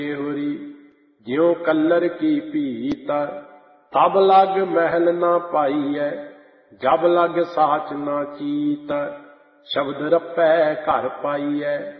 होरी ज्यों कल्लर की पीत। तब लग महल ना पाईऐ जब लग साच ना चीत। शब्द रप्पै घर पाईऐ